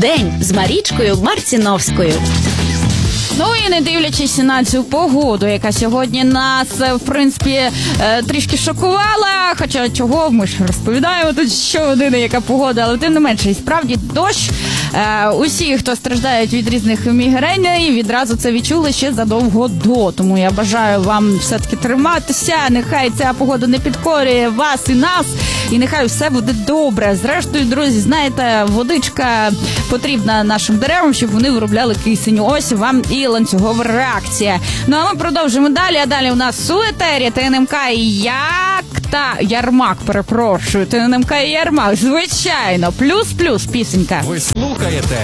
День з Марічкою Марціновською. Ну і не дивлячись на цю погоду, яка сьогодні нас, в принципі, трішки шокувала, хоча чого, ми ж розповідаємо тут щогодини, яка погода, але тим не менше, і справді дощ. Усі, хто страждають від різних мігреней, відразу це відчули ще задовго до. Тому я бажаю вам все-таки триматися, нехай ця погода не підкорює вас і нас, і нехай все буде добре. Зрештою, друзі, знаєте, водичка потрібна нашим деревам, щоб вони виробляли кисень. Ось вам і ланцюгова реакція. Ну а ми продовжимо далі, а далі у нас у етері ТНМК і Ярмак, перепрошую, ТНМК і Ярмак, звичайно, плюс-плюс пісенька. Ви слухаєте